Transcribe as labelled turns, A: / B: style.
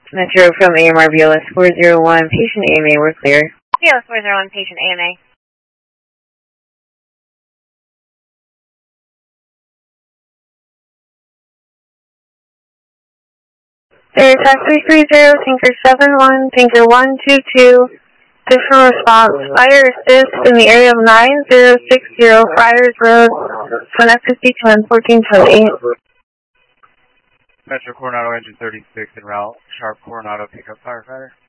A: Metro from AMR BLS 401, patient AMA, we're clear.
B: BLS 401, patient AMA.
A: Air Attack 330, Tanker 71, Tanker 122, additional response, fire assist in the area of 9060 Friars Road, Connect 52 and 1428.
C: Metro Coronado engine 36 en route, Sharp Coronado pickup firefighter.